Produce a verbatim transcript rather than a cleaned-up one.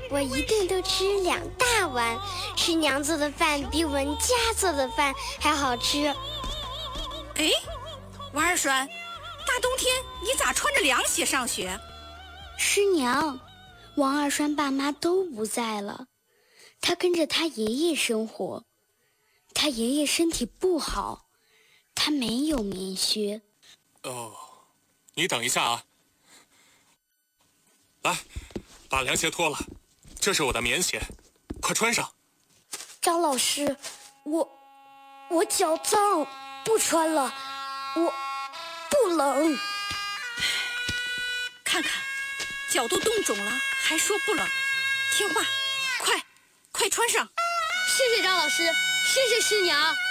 我一顿都吃两大碗。师娘做的饭比文家做的饭还好吃。 哎，王二栓，大冬天你咋穿着凉鞋上学？ 师娘，王二栓爸妈都不在了，他跟着他爷爷生活。他爷爷身体不好，他没有棉靴。 哦，你等一下啊。来，把凉鞋脱了，这是我的棉鞋，快穿上。 张老师，我我脚脏，不穿了，我不冷。 看看，脚都冻肿了，还说不冷，听话，快快穿上。 谢谢张老师，谢谢师娘。